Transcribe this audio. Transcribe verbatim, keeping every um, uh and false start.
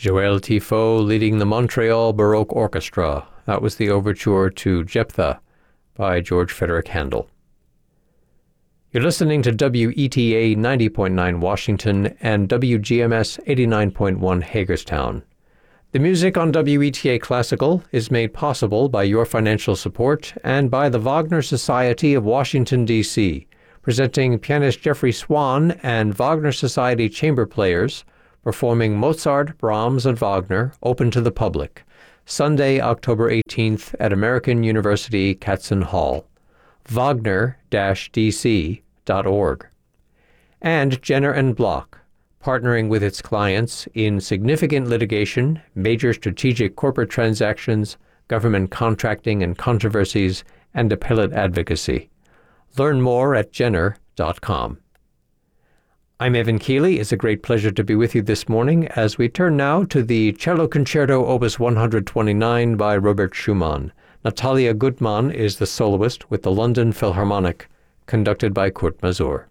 Joël Tifo leading the Montreal Baroque Orchestra. That was the overture to Jephthah by George Frederick Handel. You're listening to W E T A ninety point nine Washington and W G M S eighty-nine point one Hagerstown. The music on W E T A Classical is made possible by your financial support and by the Wagner Society of Washington, D C, presenting pianist Jeffrey Swan and Wagner Society chamber players performing Mozart, Brahms, and Wagner, open to the public, Sunday, October eighteenth at American University Katzen Hall, wagner dash d c dot org. And Jenner and Block, partnering with its clients in significant litigation, major strategic corporate transactions, government contracting and controversies, and appellate advocacy. Learn more at jenner dot com. I'm Evan Keeley. It's a great pleasure to be with you this morning as we turn now to the Cello Concerto Opus one hundred twenty-nine by Robert Schumann. Natalia Gutmann is the soloist with the London Philharmonic, conducted by Kurt Masur.